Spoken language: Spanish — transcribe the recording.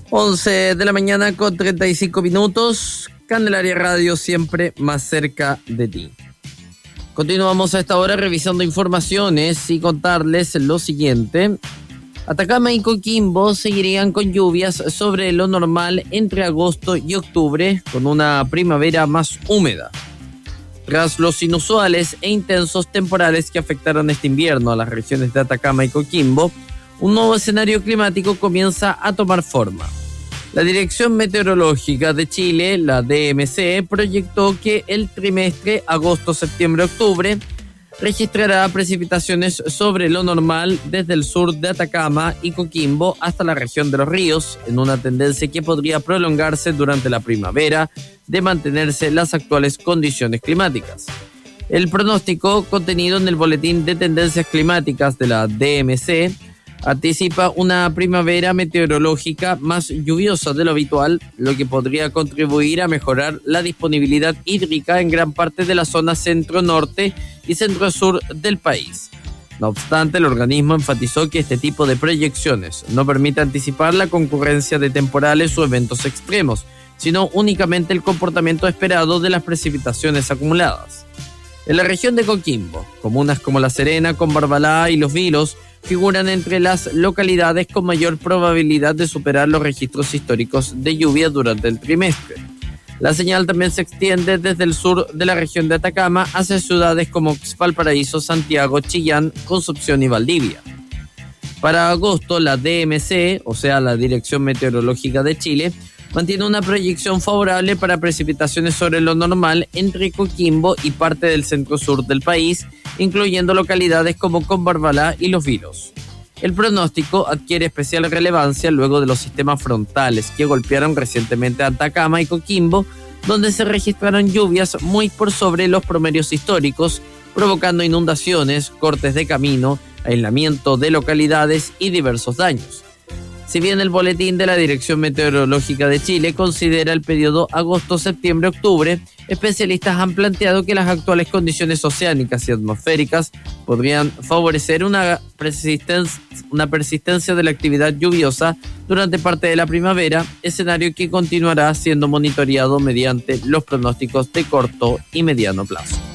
11 de la mañana con 35 minutos. Candelaria Radio, siempre más cerca de ti. Continuamos a esta hora revisando informaciones y contarles lo siguiente. Atacama y Coquimbo seguirían con lluvias sobre lo normal entre agosto y octubre, con una primavera más húmeda. Tras los inusuales e intensos temporales que afectaron este invierno a las regiones de Atacama y Coquimbo, un nuevo escenario climático comienza a tomar forma. La Dirección Meteorológica de Chile, la DMC, proyectó que el trimestre agosto-septiembre-octubre registrará precipitaciones sobre lo normal desde el sur de Atacama y Coquimbo hasta la región de Los Ríos, en una tendencia que podría prolongarse durante la primavera de mantenerse las actuales condiciones climáticas. El pronóstico contenido en el Boletín de Tendencias Climáticas de la DMC anticipa una primavera meteorológica más lluviosa de lo habitual, lo que podría contribuir a mejorar la disponibilidad hídrica en gran parte de la zona centro-norte y centro-sur del país. No obstante, el organismo enfatizó que este tipo de proyecciones no permite anticipar la concurrencia de temporales o eventos extremos, sino únicamente el comportamiento esperado de las precipitaciones acumuladas. En la región de Coquimbo, comunas como La Serena, Combarbalá y Los Vilos figuran entre las localidades con mayor probabilidad de superar los registros históricos de lluvia durante el trimestre. La señal también se extiende desde el sur de la región de Atacama hacia ciudades como Valparaíso, Santiago, Chillán, Concepción y Valdivia. Para agosto, la DMC, o sea, la Dirección Meteorológica de Chile, mantiene una proyección favorable para precipitaciones sobre lo normal entre Coquimbo y parte del centro-sur del país, incluyendo localidades como Combarbalá y Los Vilos. El pronóstico adquiere especial relevancia luego de los sistemas frontales que golpearon recientemente a Atacama y Coquimbo, donde se registraron lluvias muy por sobre los promedios históricos, provocando inundaciones, cortes de camino, aislamiento de localidades y diversos daños. Si bien el boletín de la Dirección Meteorológica de Chile considera el periodo agosto-septiembre-octubre, especialistas han planteado que las actuales condiciones oceánicas y atmosféricas podrían favorecer una persistencia de la actividad lluviosa durante parte de la primavera, escenario que continuará siendo monitoreado mediante los pronósticos de corto y mediano plazo.